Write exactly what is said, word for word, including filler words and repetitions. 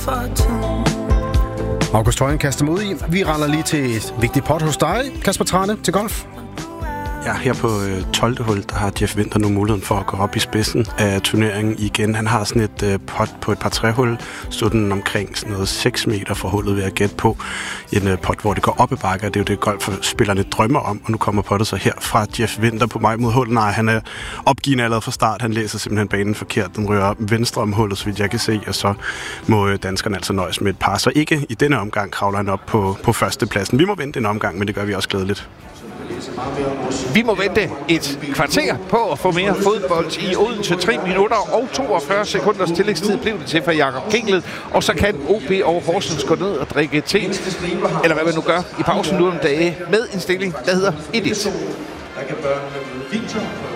August Højen kaster mod i. Vi render lige til et vigtigt pot hos dig, Kasper Trane, til golf. Ja, her på øh, tolvte hul, der har Jeff Winther nu muligheden for at gå op i spidsen af turneringen igen. Han har sådan et øh, pot på et par tre-hul, stod den omkring sådan noget seks meter fra hullet ved at gætte på. En øh, pot, hvor det går op i bakker. Det er jo det, golfspillerne drømmer om, og nu kommer pottet så her fra Jeff Winther på vej mod hullet. Nej, han er opgivende allerede fra start. Han læser simpelthen banen forkert. Den rører venstre om hullet, så vidt jeg kan se, og så må øh, danskerne altså nøjes med et par. Så ikke i denne omgang kravler han op på, på førstepladsen. Vi må vente en omgang, men det gør vi også glædeligt. Vi må vente et kvarter på at få mere fodbold i Odense. tre minutter og toogfyrre sekunders tillægstid blev det til for Jakob Kingled. Og så kan O B og Horsens gå ned og drikke te, eller hvad man nu gør i pausen nu om dage, med en stilling, der hedder et et.